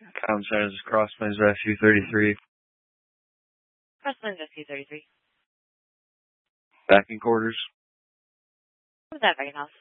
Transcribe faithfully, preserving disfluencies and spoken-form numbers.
Com Center, this is Crosswinds Rescue thirty-three. Crosswinds Rescue thirty-three. Back in quarters. What's that, Dragon House?